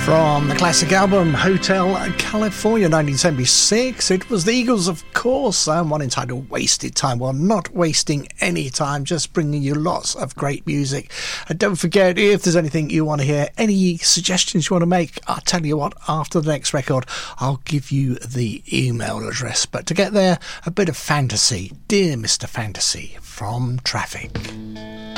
From the classic album Hotel California 1976, it was the Eagles, of course, and one entitled Wasted Time. Well, not wasting any time, just bringing you lots of great music. And don't forget, if there's anything you want to hear, any suggestions you want to make, I'll tell you what, after the next record, I'll give you the email address. But to get there, a bit of fantasy. Dear Mr. Fantasy from Traffic.